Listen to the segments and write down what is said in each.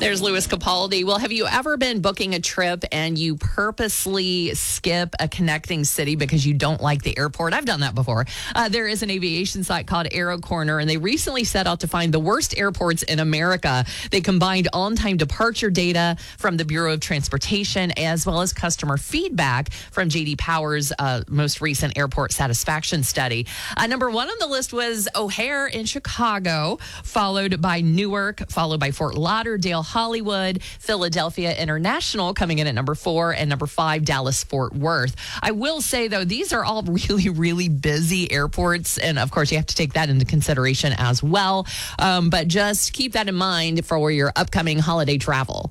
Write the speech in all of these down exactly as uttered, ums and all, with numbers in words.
There's Louis Capaldi. Well, have you ever been booking a trip and you purposely skip a connecting city because you don't like the airport? I've done that before. Uh, there is an aviation site called Aero Corner, and they recently set out to find the worst airports in America. They combined on-time departure data from the Bureau of Transportation as well as customer feedback from J D Power's uh, most recent airport satisfaction study. Uh, number one on the list was O'Hare in Chicago, followed by Newark, followed by Fort Lauderdale, Hollywood, Philadelphia International coming in at number four, and number five, Dallas Fort Worth. I will say, though, these are all really, really busy airports. And of course, you have to take that into consideration as well. Um, but just keep that in mind for your upcoming holiday travel.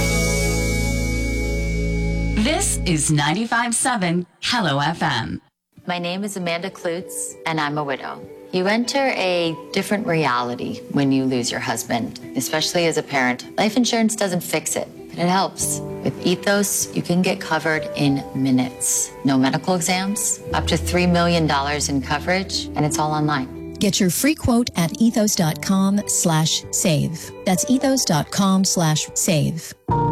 This is ninety-five point seven Hello F M. My name is Amanda Klutz, and I'm a widow. You enter a different reality when you lose your husband, especially as a parent. Life insurance doesn't fix it, but it helps. With Ethos, you can get covered in minutes. No medical exams, up to three million dollars in coverage, and it's all online. Get your free quote at ethos.com slash save. That's ethos.com slash save.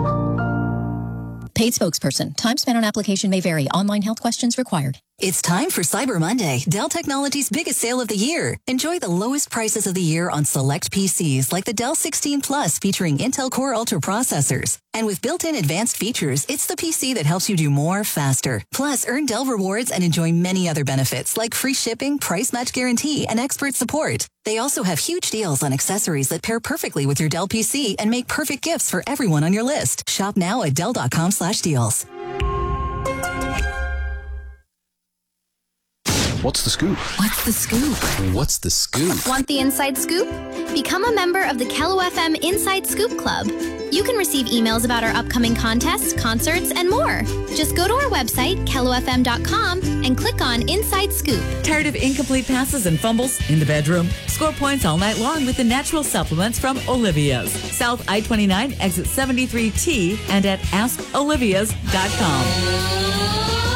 Paid spokesperson. Time spent on application may vary. Online health questions required. It's time for Cyber Monday, Dell Technologies' biggest sale of the year. Enjoy the lowest prices of the year on select P Cs like the Dell sixteen Plus featuring Intel Core Ultra processors. And with built-in advanced features, it's the P C that helps you do more faster. Plus, earn Dell rewards and enjoy many other benefits like free shipping, price match guarantee, and expert support. They also have huge deals on accessories that pair perfectly with your Dell P C and make perfect gifts for everyone on your list. Shop now at Dell.com slash deals. What's the scoop? What's the scoop? What's the scoop? Want the inside scoop? Become a member of the Hello F M Inside Scoop Club. You can receive emails about our upcoming contests, concerts, and more. Just go to our website, hello f m dot com, and click on Inside Scoop. Tired of incomplete passes and fumbles in the bedroom? Score points all night long with the natural supplements from Olivia's. South I twenty-nine, exit seventy-three T, and at ask olivias dot com.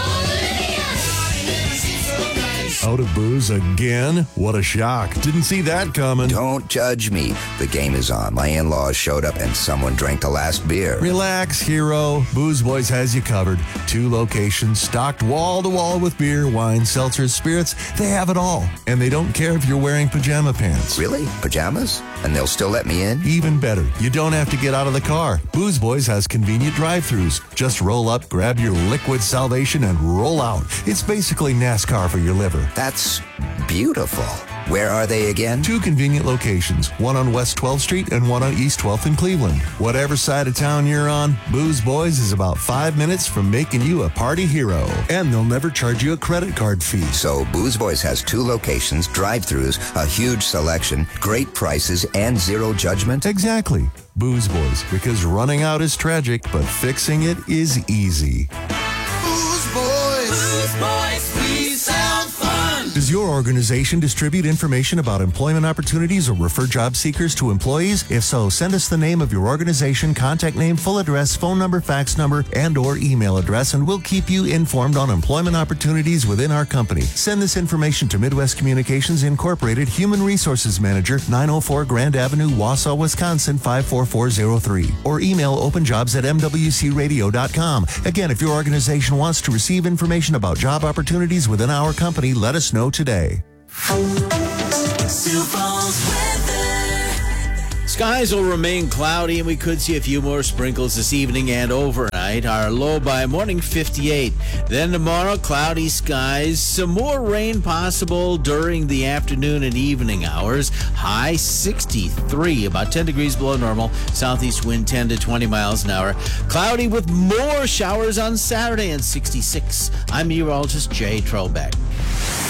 Out of booze again? What a shock. Didn't see that coming. Don't judge me. The game is on. My in-laws showed up and someone drank the last beer. Relax, hero. Booze Boys has you covered. Two locations, stocked wall to wall with beer, wine, seltzers, spirits. They have it all. And they don't care if you're wearing pajama pants. Really? Pajamas? And they'll still let me in? Even better. You don't have to get out of the car. Booze Boys has convenient drive-thrus. Just roll up, grab your liquid salvation, and roll out. It's basically NASCAR for your liver. That's beautiful. Where are they again? Two convenient locations, one on West twelfth Street and one on East twelfth in Cleveland. Whatever side of town you're on, Booze Boys is about five minutes from making you a party hero. And they'll never charge you a credit card fee. So Booze Boys has two locations, drive-thrus, a huge selection, great prices, and zero judgment? Exactly. Booze Boys, because running out is tragic, but fixing it is easy. Booze Boys! Booze Boys, we sound fun! Does your organization distribute information about employment opportunities or refer job seekers to employees? If so, send us the name of your organization, contact name, full address, phone number, fax number, and or email address, and we'll keep you informed on employment opportunities within our company. Send this information to Midwest Communications Incorporated, Human Resources Manager, nine oh four Grand Avenue, Wausau, Wisconsin, five four four zero three, or email openjobs at m w c radio dot com. Again, if your organization wants to receive information about job opportunities within our company, let us know today. Skies will remain cloudy, and we could see a few more sprinkles this evening and overnight. Our low by morning fifty-eight. Then tomorrow, cloudy skies. Some more rain possible during the afternoon and evening hours. High sixty-three, about ten degrees below normal. Southeast wind ten to twenty miles an hour. Cloudy with more showers on Saturday and sixty-six. I'm meteorologist Jay Trollbeck.